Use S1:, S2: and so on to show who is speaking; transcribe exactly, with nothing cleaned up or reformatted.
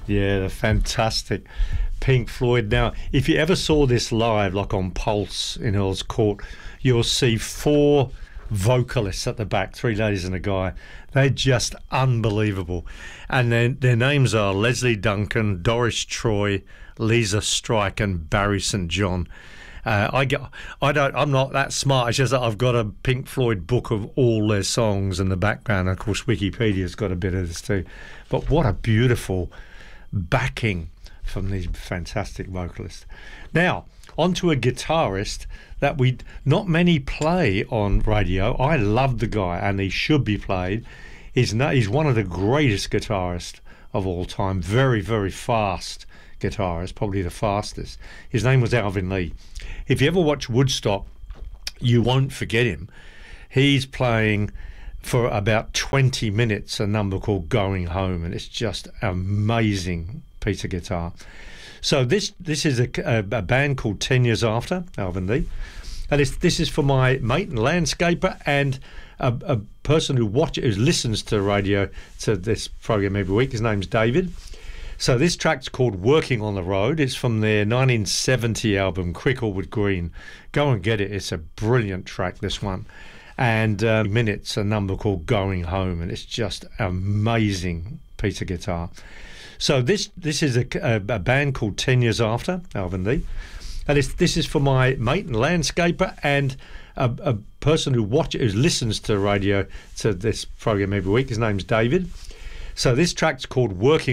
S1: Yeah, the fantastic Pink Floyd. Now, if you ever saw this live, like on Pulse in Earl's Court, you'll see four vocalists at the back, three ladies and a guy. They're just unbelievable. And then their names are Leslie Duncan, Doris Troy, Lisa Strike, and Barry Saint John. Uh, I get, I don't, I'm not that smart. It's just that I've got a Pink Floyd book of all their songs in the background. And of course, Wikipedia's got a bit of this too. But what a beautiful backing from these fantastic vocalists. Now, onto a guitarist that we not many play on radio. I love the guy, and he should be played. He's no, he's one of the greatest guitarists of all time. Very, very fast guitarist, probably the fastest. His name was Alvin Lee. If you ever watch Woodstock, you won't forget him. He's playing for about twenty minutes a number called Going Home, and it's just amazing piece of guitar. So this this is a, a, a band called Ten Years After, Alvin Lee, and it's, this is for my mate and landscaper and a, a person who watches, who listens to radio, to this program every week. His name's David. So this track's called Working on the Road. It's from their nineteen seventy album Cricklewood Green. Go and get it. It's a brilliant track, this one. And uh, minutes a number called Going Home, and it's just amazing piece of guitar. So this this is a, a, a band called Ten Years After, Alvin Lee, and it's, this is for my mate and landscaper and a, a person who watches, who listens to radio, to this program every week. His name's David. So this track's called Working